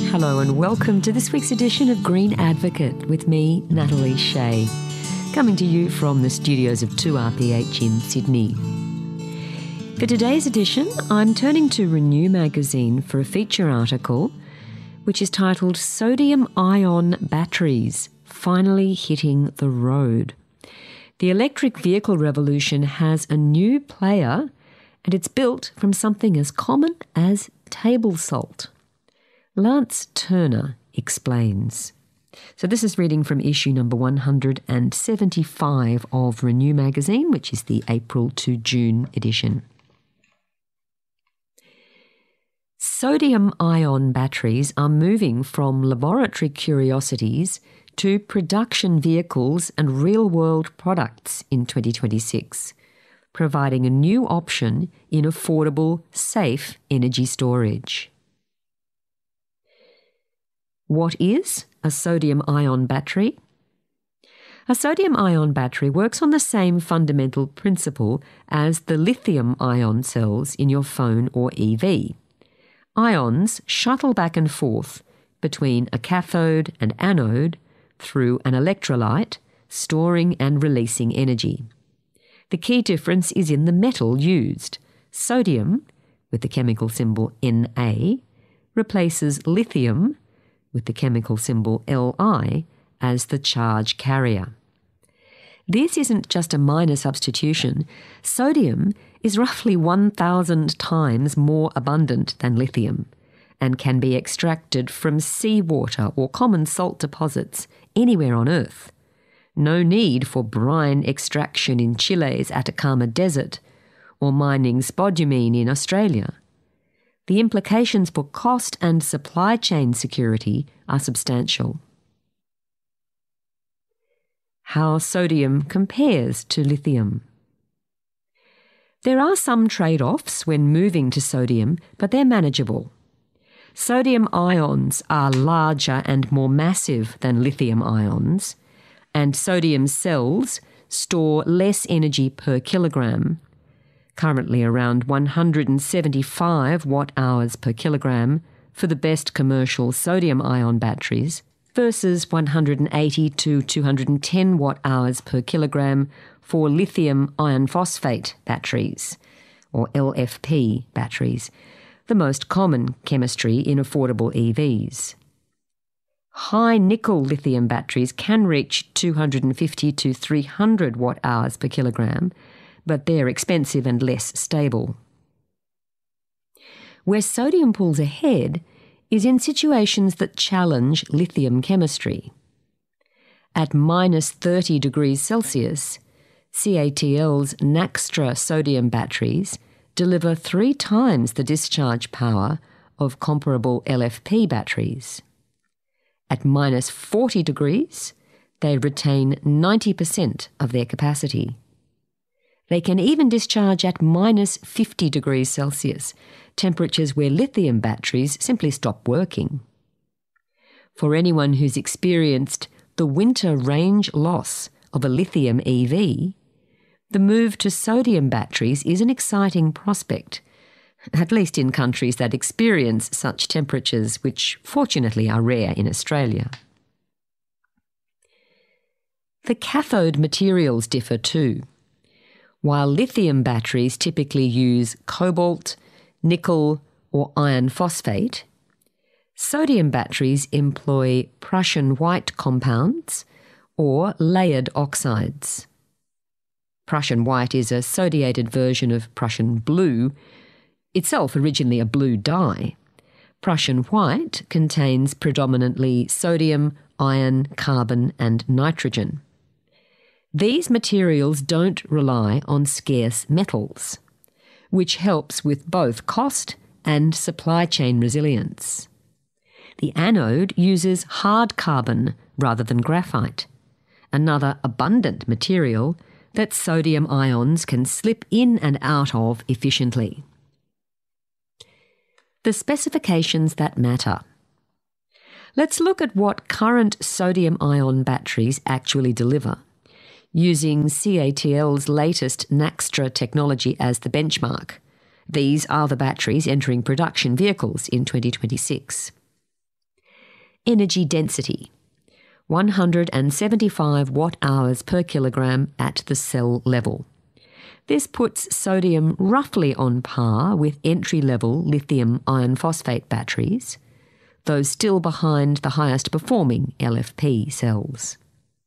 Hello and welcome to this week's edition of Green Advocate with me, Natalie Shea, coming to you from the studios of 2RPH in Sydney. For today's edition, I'm turning to Renew magazine for a feature article which is titled Sodium-Ion Batteries Finally Hitting the Road. The electric vehicle revolution has a new player and it's built from something as common as table salt. Lance Turner explains. So this is reading from issue number 175 of Renew magazine, which is the April to June edition. Sodium-ion batteries are moving from laboratory curiosities to production vehicles and real-world products in 2026, providing a new option in affordable, safe energy storage. What is a sodium-ion battery? A sodium-ion battery works on the same fundamental principle as the lithium-ion cells in your phone or EV. Ions shuttle back and forth between a cathode and anode through an electrolyte, storing and releasing energy. The key difference is in the metal used. Sodium, with the chemical symbol Na, replaces lithium, with the chemical symbol Li, as the charge carrier. This isn't just a minor substitution. Sodium is roughly 1,000 times more abundant than lithium and can be extracted from seawater or common salt deposits anywhere on Earth. No need for brine extraction in Chile's Atacama Desert or mining spodumene in Australia. The implications for cost and supply chain security are substantial. How sodium compares to lithium. There are some trade-offs when moving to sodium, but they're manageable. Sodium ions are larger and more massive than lithium ions, and sodium cells store less energy per kilogram, currently around 175 watt-hours per kilogram for the best commercial sodium-ion batteries versus 180 to 210 watt-hours per kilogram for lithium iron phosphate batteries, or LFP batteries, the most common chemistry in affordable EVs. High nickel lithium batteries can reach 250 to 300 watt-hours per kilogram, but they're expensive and less stable. Where sodium pulls ahead is in situations that challenge lithium chemistry. At minus 30 degrees Celsius, CATL's Naxtra sodium batteries deliver 3 times the discharge power of comparable LFP batteries. At minus 40 degrees, they retain 90% of their capacity. They can even discharge at minus 50 degrees Celsius, temperatures where lithium batteries simply stop working. For anyone who's experienced the winter range loss of a lithium EV, the move to sodium batteries is an exciting prospect, at least in countries that experience such temperatures, which fortunately are rare in Australia. The cathode materials differ too. While lithium batteries typically use cobalt, nickel, or iron phosphate, sodium batteries employ Prussian white compounds or layered oxides. Prussian white is a sodiated version of Prussian blue, itself originally a blue dye. Prussian white contains predominantly sodium, iron, carbon, and nitrogen. These materials don't rely on scarce metals, which helps with both cost and supply chain resilience. The anode uses hard carbon rather than graphite, another abundant material that sodium ions can slip in and out of efficiently. The specifications that matter. Let's look at what current sodium-ion batteries actually deliver, using CATL's latest Naxtra technology as the benchmark. These are the batteries entering production vehicles in 2026. Energy density, 175 watt-hours per kilogram at the cell level. This puts sodium roughly on par with entry-level lithium iron phosphate batteries, though still behind the highest performing LFP cells.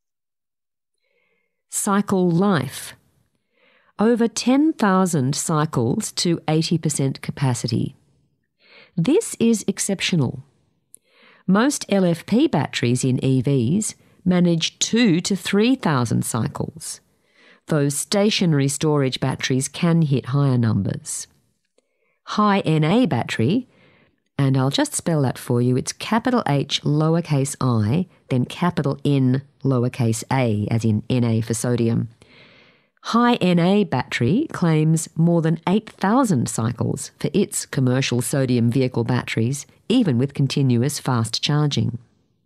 Cycle life, over 10,000 cycles to 80% capacity. This is exceptional. Most LFP batteries in EVs manage 2,000 to 3,000 cycles. Those stationary storage batteries can hit higher numbers. High NA battery, and I'll just spell that for you, it's capital H lowercase I, then capital N lowercase a, as in Na for sodium. High NA battery claims more than 8,000 cycles for its commercial sodium vehicle batteries, even with continuous fast charging.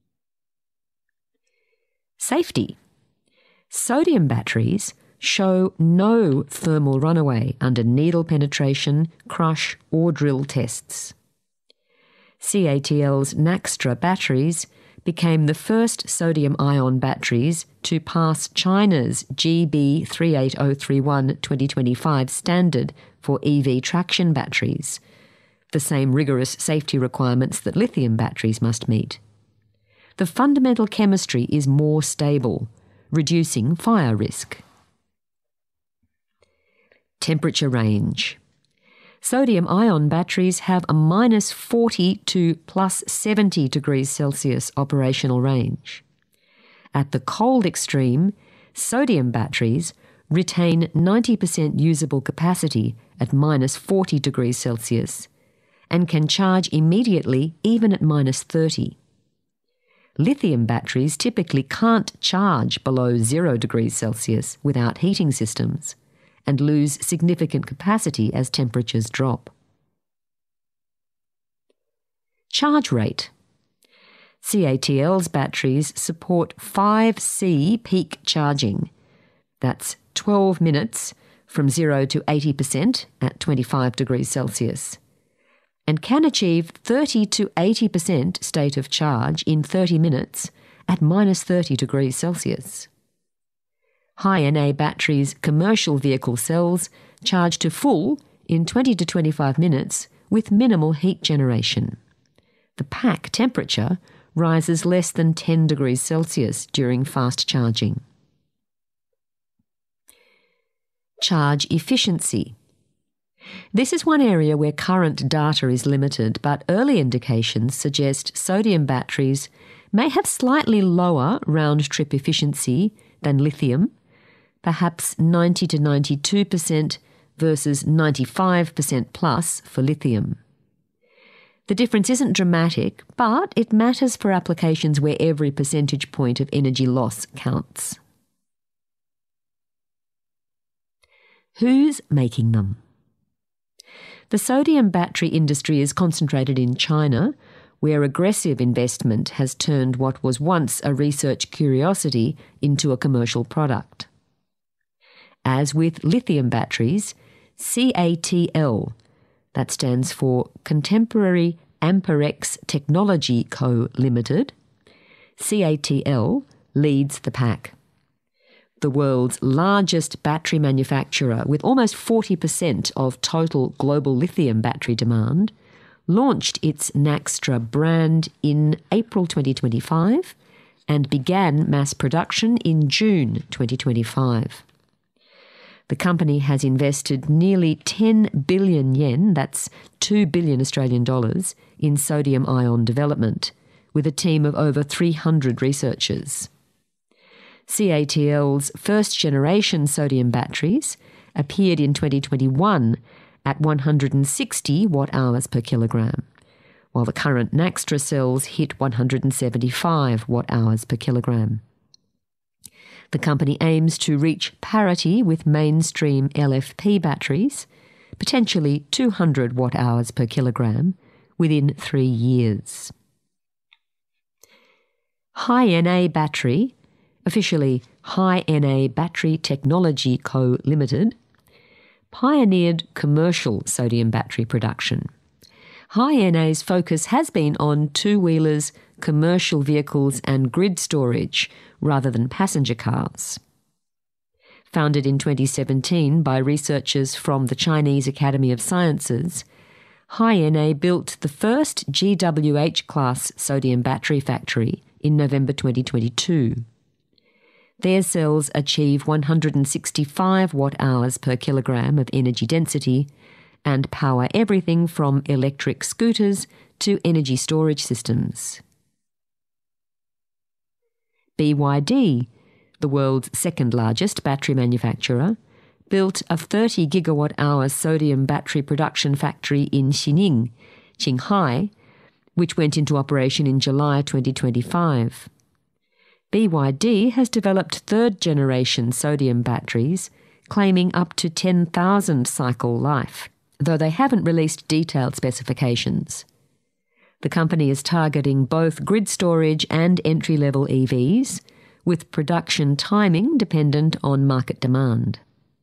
Safety. Sodium batteries show no thermal runaway under needle penetration, crush or drill tests. CATL's Naxtra batteries became the first sodium-ion batteries to pass China's GB 38031 2025 standard for EV traction batteries, the same rigorous safety requirements that lithium batteries must meet. The fundamental chemistry is more stable, reducing fire risk. Temperature range. Sodium-ion batteries have a -40 to +70 degrees Celsius operational range. At the cold extreme, sodium batteries retain 90% usable capacity at -40 degrees Celsius and can charge immediately even at -30. Lithium batteries typically can't charge below 0 degrees Celsius without heating systems, and lose significant capacity as temperatures drop. Charge rate. CATL's batteries support 5C peak charging. That's 12 minutes from 0 to 80% at 25 degrees Celsius, and can achieve 30 to 80% state of charge in 30 minutes at -30 degrees Celsius. High NA batteries' commercial vehicle cells charge to full in 20 to 25 minutes with minimal heat generation. The pack temperature rises less than 10 degrees Celsius during fast charging. Charge efficiency. This is one area where current data is limited, but early indications suggest sodium batteries may have slightly lower round-trip efficiency than lithium, perhaps 90 to 92% versus 95% plus for lithium. The difference isn't dramatic, but it matters for applications where every percentage point of energy loss counts. Who's making them? The sodium battery industry is concentrated in China, where aggressive investment has turned what was once a research curiosity into a commercial product. As with lithium batteries, CATL, that stands for Contemporary Amperex Technology Co. Limited, CATL leads the pack. The world's largest battery manufacturer, with almost 40% of total global lithium battery demand, launched its Naxtra brand in April 2025 and began mass production in June 2025. The company has invested nearly 10 billion yen, that's 2 billion Australian dollars, in sodium-ion development, with a team of over 300 researchers. CATL's first-generation sodium batteries appeared in 2021 at 160 watt-hours per kilogram, while the current Naxtra cells hit 175 watt-hours per kilogram. The company aims to reach parity with mainstream LFP batteries, potentially 200 watt-hours per kilogram, within 3 years. High NA battery, officially High NA Battery Technology Co. Limited, pioneered commercial sodium battery production. High NA's focus has been on two-wheelers, commercial vehicles and grid storage rather than passenger cars. Founded in 2017 by researchers from the Chinese Academy of Sciences, High-NA built the first GWH-class sodium battery factory in November 2022. Their cells achieve 165 watt-hours per kilogram of energy density and power everything from electric scooters to energy storage systems. BYD, the world's second largest battery manufacturer, built a 30 gigawatt-hour sodium battery production factory in Xining, Qinghai, which went into operation in July 2025. BYD has developed third-generation sodium batteries, claiming up to 10,000 cycle life, though they haven't released detailed specifications. The company is targeting both grid storage and entry-level EVs, with production timing dependent on market demand.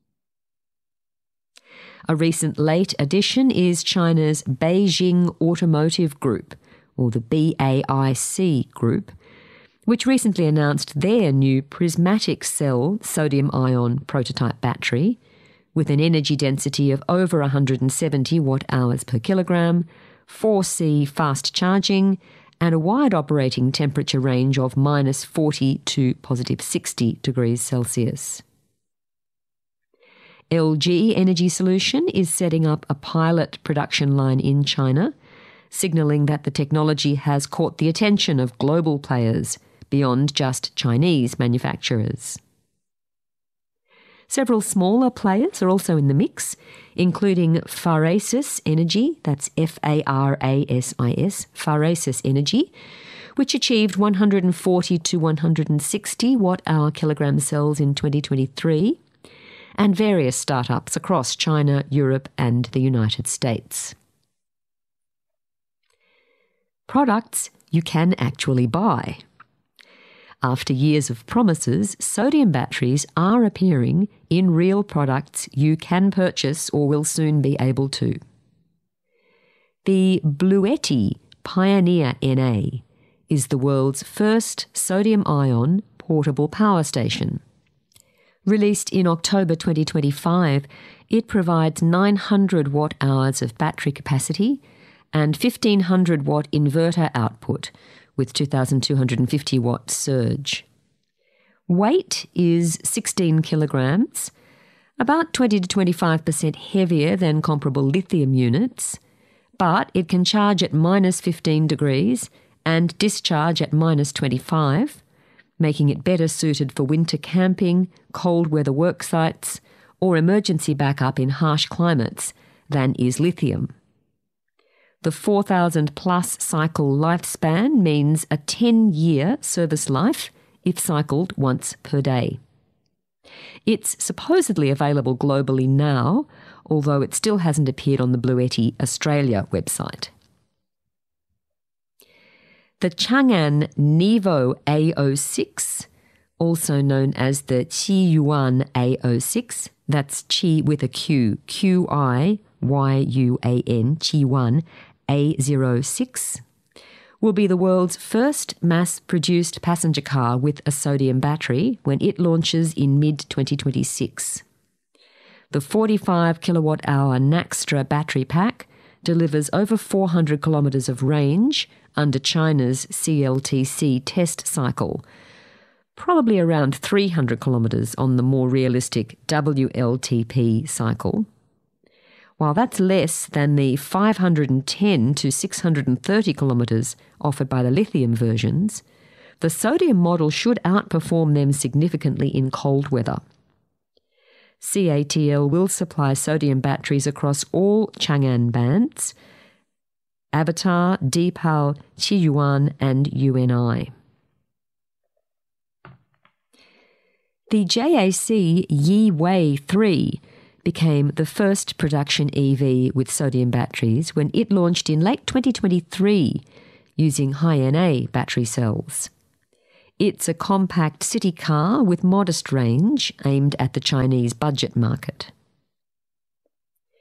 A recent late addition is China's Beijing Automotive Group, or the BAIC Group, which recently announced their new prismatic cell sodium-ion prototype battery with an energy density of over 170 watt-hours per kilogram, 4C fast charging, and a wide operating temperature range of -40 to +60 degrees Celsius. LG Energy Solution is setting up a pilot production line in China, signalling that the technology has caught the attention of global players beyond just Chinese manufacturers. Several smaller players are also in the mix, including Farasis Energy, that's F-A-R-A-S-I-S, Farasis Energy, which achieved 140 to 160 watt-hour kilogram cells in 2023, and various startups across China, Europe, and the United States. Products you can actually buy. After years of promises, sodium batteries are appearing in real products you can purchase or will soon be able to. The Bluetti Pioneer NA is the world's first sodium-ion portable power station. Released in October 2025, it provides 900 watt-hours of battery capacity and 1,500 watt inverter output, with 2,250 watt surge. Weight is 16 kilograms, about 20 to 25% heavier than comparable lithium units, but it can charge at -15 degrees and discharge at -25, making it better suited for winter camping, cold weather work sites, or emergency backup in harsh climates than is lithium. The 4,000-plus cycle lifespan means a 10-year service life if cycled once per day. It's supposedly available globally now, although it still hasn't appeared on the Bluetti Australia website. The Chang'an Nevo A06, also known as the Qiyuan A06, that's Qi with a Q, Q-I-Y-U-A-N, Qiyuan A06, will be the world's first mass-produced passenger car with a sodium battery when it launches in mid-2026. The 45 kilowatt-hour Naxtra battery pack delivers over 400 kilometres of range under China's CLTC test cycle, probably around 300 kilometres on the more realistic WLTP cycle. While that's less than the 510 to 630 kilometres offered by the lithium versions, the sodium model should outperform them significantly in cold weather. CATL will supply sodium batteries across all Chang'an bands: Avatar, Deepal, Qiyuan, and UNI. The JAC Yiwei 3 became the first production EV with sodium batteries when it launched in late 2023 using High-NA battery cells. It's a compact city car with modest range aimed at the Chinese budget market.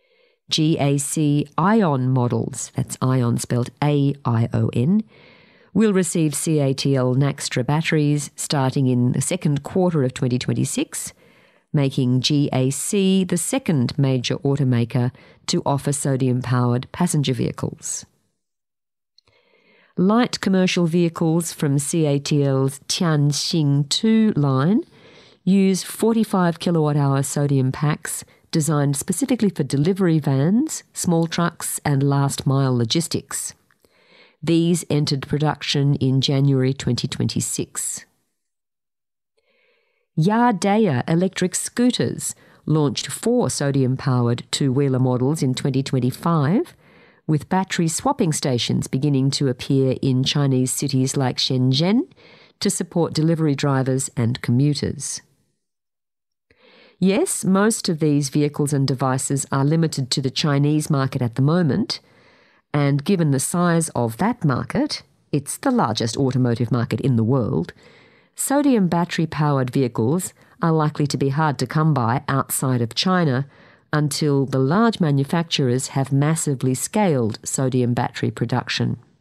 GAC Aion models, that's Aion spelled A-I-O-N, We'll receive CATL Naxtra batteries starting in the second quarter of 2026, making GAC the second major automaker to offer sodium-powered passenger vehicles. Light commercial vehicles from CATL's Tianxing 2 line use 45 kilowatt-hour sodium packs designed specifically for delivery vans, small trucks and last-mile logistics. These entered production in January 2026. Yardea electric scooters launched 4 sodium-powered two-wheeler models in 2025, with battery swapping stations beginning to appear in Chinese cities like Shenzhen to support delivery drivers and commuters. Yes, most of these vehicles and devices are limited to the Chinese market at the moment, and given the size of that market, it's the largest automotive market in the world, sodium battery-powered vehicles are likely to be hard to come by outside of China until the large manufacturers have massively scaled sodium battery production.